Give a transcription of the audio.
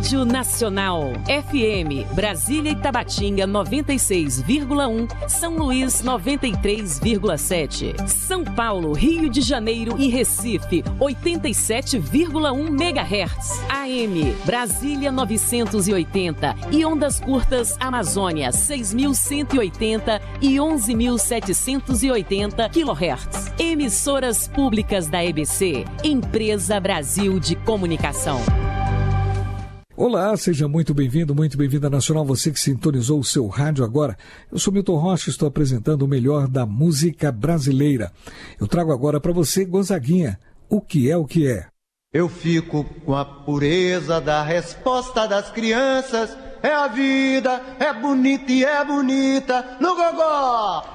Rádio Nacional. FM, Brasília e Tabatinga 96,1, São Luís 93,7, São Paulo, Rio de Janeiro e Recife 87,1 MHz. AM, Brasília 980 e ondas curtas Amazônia 6.180 e 11.780 kHz. Emissoras públicas da EBC, Empresa Brasil de Comunicação. Olá, seja muito bem-vindo, muito bem-vinda Nacional, você que sintonizou o seu rádio agora. Eu sou Milton Rocha e estou apresentando o melhor da música brasileira. Eu trago agora para você Gonzaguinha, O Que É O Que É. Eu fico com a pureza da resposta das crianças. É a vida, é bonita e é bonita no gogó.